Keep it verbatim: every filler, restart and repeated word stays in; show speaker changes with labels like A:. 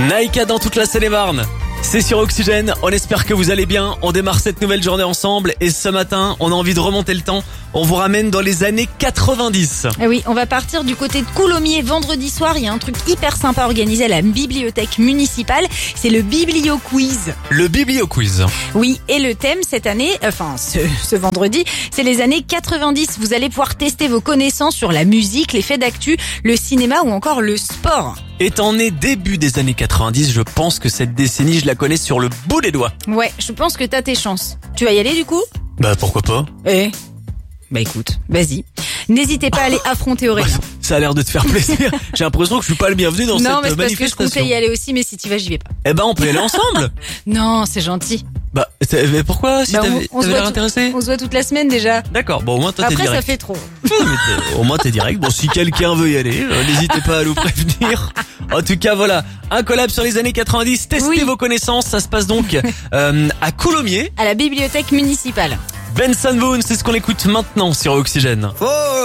A: Naïka dans toute la Seine-et-Marne. C'est sur Oxygène, on espère que vous allez bien, on démarre cette nouvelle journée ensemble et ce matin, on a envie de remonter le temps, on vous ramène dans les années quatre-vingt-dix.
B: Eh oui, on va partir du côté de Coulommiers vendredi soir, il y a un truc hyper sympa organisé à la bibliothèque municipale, c'est le Biblio Quiz.
A: Le Biblio Quiz.
B: Oui, et le thème cette année, enfin ce, ce vendredi, c'est les années quatre-vingt-dix. Vous allez pouvoir tester vos connaissances sur la musique, les faits d'actu, le cinéma ou encore le sport.
A: Étant né début des années quatre-vingt-dix, je pense que cette décennie, je la connais sur le bout des doigts.
B: Ouais, je pense que t'as tes chances. Tu vas y aller du coup ?
A: Bah pourquoi pas.
B: Eh Bah écoute, vas-y. N'hésitez pas à aller affronter Aurélien.
A: Ça a l'air de te faire plaisir. J'ai l'impression que je suis pas le bienvenu dans
B: Non,
A: cette
B: mais c'est parce que je
A: manifestation.
B: comptais y aller aussi, mais si tu vas, j'y vais pas.
A: Eh ben on peut y aller ensemble.
B: Non, c'est gentil.
A: Bah c'est- mais pourquoi si
B: Bah,
A: t'avais
B: on- on se
A: t'avais
B: voit
A: l'air
B: tout-
A: intéressé?
B: On se voit toute la semaine déjà.
A: D'accord, bon au moins toi t'es
B: Après,
A: direct.
B: ça fait trop.
A: Non, mais t'es- au moins t'es direct. Bon, si quelqu'un veut y aller, euh, n'hésitez pas à nous prévenir. En tout cas, voilà, un collab sur les années quatre-vingt-dix. Testez
B: Oui.
A: vos connaissances. Ça se passe donc euh, à Coulommiers.
B: À la bibliothèque municipale.
A: Benson Boone, c'est ce qu'on écoute maintenant sur Oxygène.